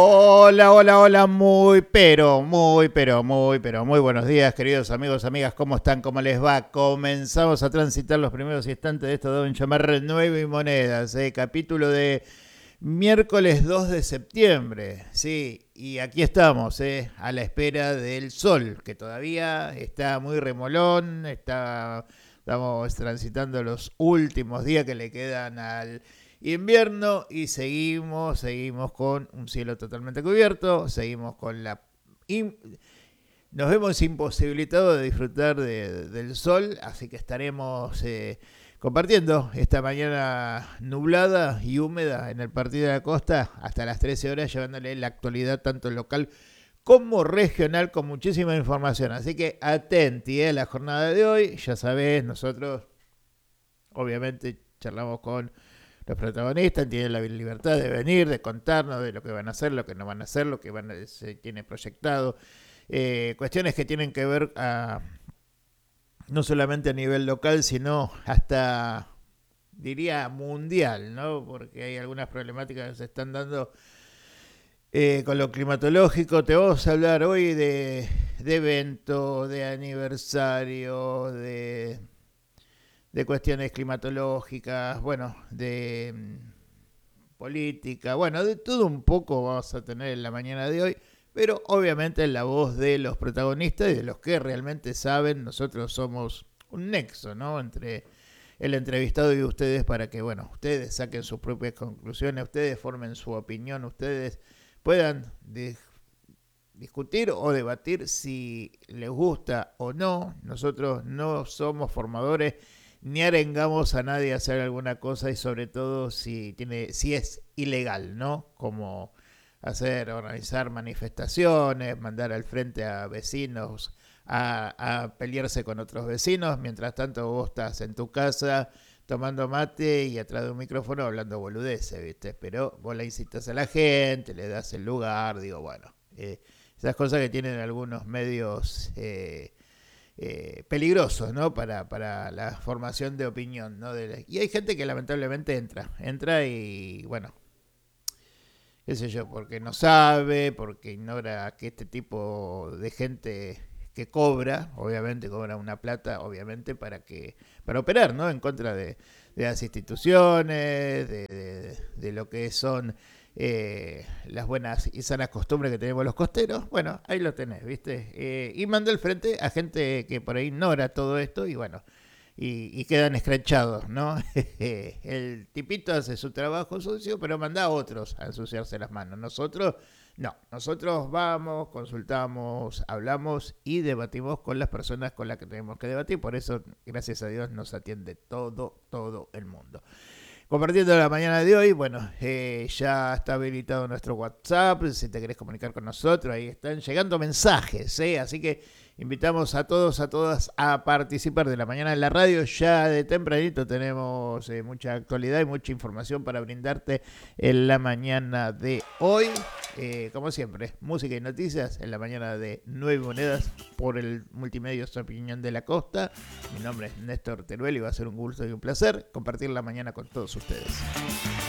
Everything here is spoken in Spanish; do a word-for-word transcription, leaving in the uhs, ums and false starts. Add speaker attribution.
Speaker 1: Hola, hola, hola, muy, pero, muy, pero, muy, pero, muy buenos días, queridos amigos, amigas, ¿cómo están? ¿Cómo les va? Comenzamos a transitar los primeros instantes de esto deben llamar Nueve y Monedas, ¿eh? Capítulo de miércoles dos de septiembre, sí, y aquí estamos, ¿eh? A la espera del sol, que todavía está muy remolón, está, estamos transitando los últimos días que le quedan al invierno y seguimos, seguimos con un cielo totalmente cubierto, seguimos con la... Nos vemos imposibilitados de disfrutar de, del sol, así que estaremos eh, compartiendo esta mañana nublada y húmeda en el partido de la costa hasta las trece horas, llevándole la actualidad tanto local como regional con muchísima información. Así que atenti a eh, la jornada de hoy, ya sabés, nosotros obviamente charlamos con los protagonistas, tienen la libertad de venir, de contarnos de lo que van a hacer, lo que no van a hacer, lo que van a, se tiene proyectado. Eh, cuestiones que tienen que ver a, no solamente a nivel local, sino hasta, diría, mundial, ¿no? Porque hay algunas problemáticas que se están dando eh, con lo climatológico. Te vamos a hablar hoy de, de eventos, de aniversario, de... de cuestiones climatológicas, bueno, de mm, política, bueno, de todo un poco vamos a tener en la mañana de hoy, pero obviamente en la voz de los protagonistas y de los que realmente saben. Nosotros somos un nexo, ¿no?, entre el entrevistado y ustedes para que, bueno, ustedes saquen sus propias conclusiones, ustedes formen su opinión, ustedes puedan de- discutir o debatir si les gusta o no. Nosotros no somos formadores ni arengamos a nadie a hacer alguna cosa, y sobre todo si tiene, si es ilegal, ¿no? Como hacer, organizar manifestaciones, mandar al frente a vecinos a, a pelearse con otros vecinos, mientras tanto vos estás en tu casa tomando mate y atrás de un micrófono hablando boludeces, ¿viste? Pero vos le incitas a la gente, le das el lugar, digo, bueno, eh, esas cosas que tienen algunos medios eh, eh, peligrosos, ¿no? Para, para la formación de opinión, ¿no? De la... Y hay gente que lamentablemente entra, entra y, bueno, qué sé yo, porque no sabe, porque ignora que este tipo de gente que cobra, obviamente cobra una plata, obviamente, para que para operar, ¿no?, en contra de, de las instituciones, de, de, de lo que son eh, las buenas y sanas costumbres que tenemos los costeros. Bueno, ahí lo tenés, ¿viste? Eh, y manda al frente a gente que por ahí ignora todo esto y, bueno, y, y quedan escrachados, ¿no? El tipito hace su trabajo sucio, pero manda a otros a ensuciarse las manos. Nosotros, no. Nosotros vamos, consultamos, hablamos y debatimos con las personas con las que tenemos que debatir. Por eso, gracias a Dios, nos atiende todo, todo el mundo. Compartiendo la mañana de hoy, bueno, eh, ya está habilitado nuestro WhatsApp, si te querés comunicar con nosotros, ahí están llegando mensajes, ¿eh? Así que invitamos a todos, a todas a participar de la mañana en la radio. Ya de tempranito tenemos eh, mucha actualidad y mucha información para brindarte en la mañana de hoy. Eh, como siempre, música y noticias en la mañana de Nueve Monedas por el multimedio Su Opinión de la Costa. Mi nombre es Néstor Teruel y va a ser un gusto y un placer compartir la mañana con todos ustedes.